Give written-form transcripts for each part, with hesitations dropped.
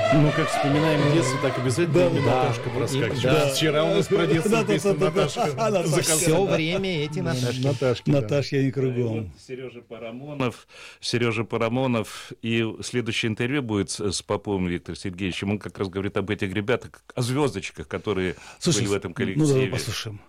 Ну, как вспоминаем детство, так обязательно Наташка проскакивает. Да. Вчера у нас про детство песня Наташка. Все время эти Наташки. Наташ, я не кругом. Сережа Парамонов. И следующее интервью будет с Поповым Виктором Сергеевичем. Он как раз говорит об этих ребятах, о звездочках, которые были в этом коллективе. Ну, давай послушаем.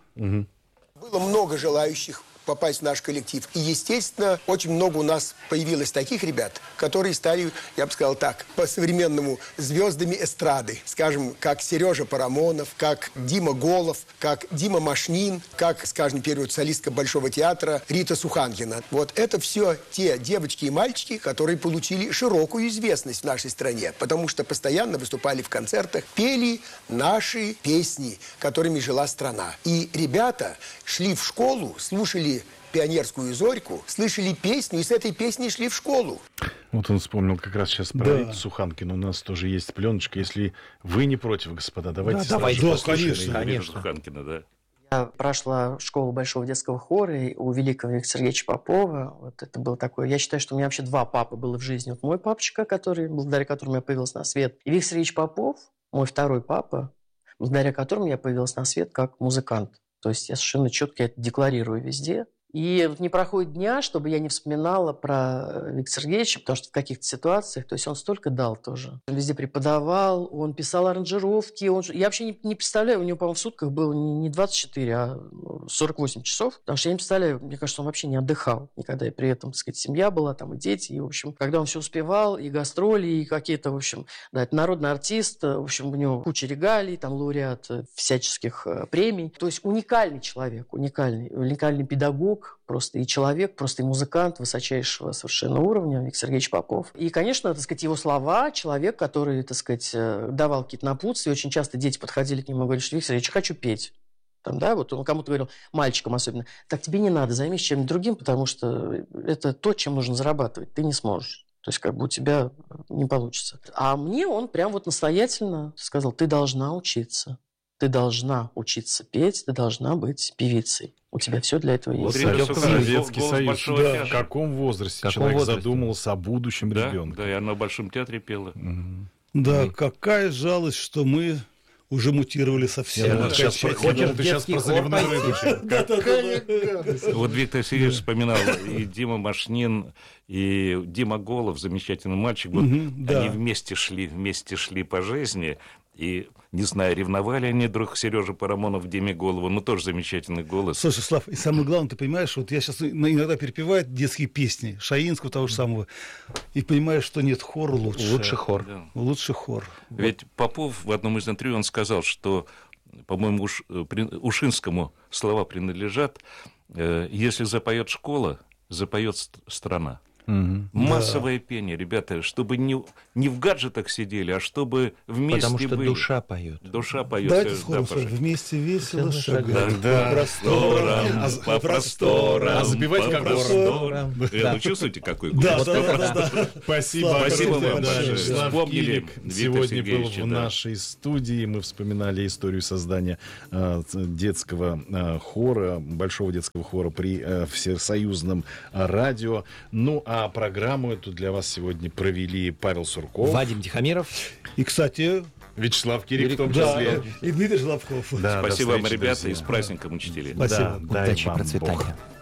Было много желающих попасть в наш коллектив. И, естественно, очень много у нас появилось таких ребят, которые стали, я бы сказал так, по-современному звездами эстрады. Скажем, как Сережа Парамонов, как Дима Голов, как Дима Машнин, как, скажем, первая солистка Большого театра Рита Суханкина. Вот это все те девочки и мальчики, которые получили широкую известность в нашей стране, потому что постоянно выступали в концертах, пели наши песни, которыми жила страна. И ребята шли в школу, слушали пионерскую зорьку, слышали песню, и с этой песней шли в школу. Вот он вспомнил как раз сейчас про Риту Суханкину. У нас тоже есть пленочка. Если вы не против, господа, давайте конечно. Суханкина, да. Я прошла школу Большого детского хора у великого Виктора Сергеевича Попова. Вот это было такое. Я считаю, что у меня вообще два папы было в жизни. Вот мой папочка, благодаря которому я появилась на свет, и Виктор Сергеевич Попов, мой второй папа, благодаря которому я появилась на свет как музыкант. То есть я совершенно четко это декларирую везде. И вот не проходит дня, чтобы я не вспоминала про Виктора Сергеевича, потому что в каких-то ситуациях, то есть он столько дал тоже. Он везде преподавал, он писал аранжировки. Я вообще не представляю, у него, по-моему, в сутках было не 24, а 48 часов. Потому что я не представляю, мне кажется, он вообще не отдыхал никогда. И при этом, так сказать, семья была, там и дети. И, в общем, когда он все успевал, и гастроли, и какие-то, в общем, да, это народный артист. В общем, у него куча регалий, там лауреат всяческих премий. То есть уникальный человек, уникальный педагог. Просто и человек, просто и музыкант высочайшего совершенно уровня, Виктор Сергеевич Попов. И, конечно, так сказать, его слова, человек, который, так сказать, давал какие-то напутствия. Очень часто дети подходили к нему и говорили, что Виктор Сергеевич, я хочу петь. Там, да, вот он кому-то говорил, мальчикам особенно, так тебе не надо, займись чем-нибудь другим, потому что это то, чем нужно зарабатывать, ты не сможешь. То есть как бы у тебя не получится. А мне он прям вот настоятельно сказал, ты должна учиться. Ты должна учиться петь, ты должна быть певицей. У тебя все для этого есть. Советский Союз. В каком возрасте человек задумался о будущем ребенка? Да, и она в Большом театре пела. Да, какая жалость, что мы уже мутировали совсем. Сейчас про заливную рыбу. Вот Виктор Сергеевич вспоминал и Дима Машнин, и Дима Голов, замечательный мальчик. Вот они вместе шли по жизни. И, не знаю, ревновали они друг Сережа Парамонов, Диме Голову, но тоже замечательный голос. Слушай, Слав, и самое главное, ты понимаешь, вот я сейчас иногда перепеваю детские песни Шаинского, того же самого, и понимаешь, что нет, хор лучше. Лучше хор. Да. Лучше хор. Ведь Попов в одном из интервью он сказал, что, по-моему, Ушинскому слова принадлежат, если запоет школа, запоет страна. Массовое пение, ребята, чтобы не в гаджетах сидели, а чтобы вместе Потому что были. душа поет. Душа поет. Давайте вместе весело шагаем. По просторам. А забивать как просторам. Вы чувствуете, какой голос? Да. Спасибо вам большое. Вспомнили. Сегодня был в Сергеевича, нашей студии. Мы вспоминали историю создания детского хора, большого детского хора при Всесоюзном радио. Ну, а программу эту для вас сегодня провели Павел Сурков, Вадим Тихомиров. И, кстати, Вячеслав Кирик в том числе. И Дмитрий Жлобков. Спасибо вам, ребята, и с праздником, учителей. Спасибо. Удачи и процветания.